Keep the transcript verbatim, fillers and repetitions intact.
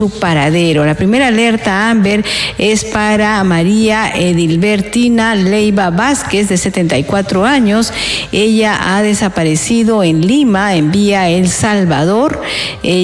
su paradero. La primera alerta Amber es para María Edilbertina Leiva Vázquez, de setenta y cuatro años. Ella ha desaparecido en Lima, en vía El Salvador.